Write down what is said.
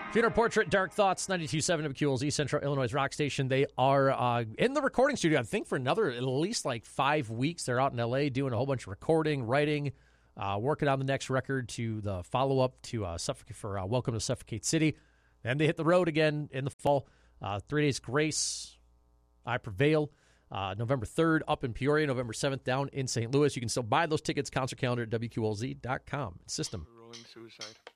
Funeral Portrait, Dark Thoughts, 92.7 WQLZ, Central Illinois Rock Station. They are in the recording studio, I think, for another at least like 5 weeks. They're out in L.A. doing a whole bunch of recording, writing, working on the next record to the follow-up to Welcome to Suffocate City. Then they hit the road again in the fall. 3 Days Grace, I Prevail. November 3rd up in Peoria, November 7th down in St. Louis. You can still buy those tickets, concert calendar at WQLZ.com. System. Rolling Suicide.